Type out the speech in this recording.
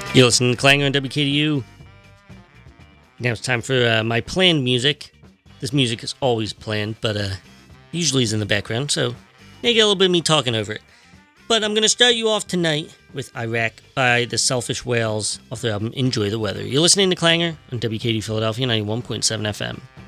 You're listening to Clanger on WKDU. Now it's time for my planned music. This music is always planned, but usually is in the background, so you get a little bit of me talking over it. But I'm going to start you off tonight with Iraq by the Selfish Whales off their album Enjoy the Weather. You're listening to Clanger on WKDU Philadelphia 91.7 FM.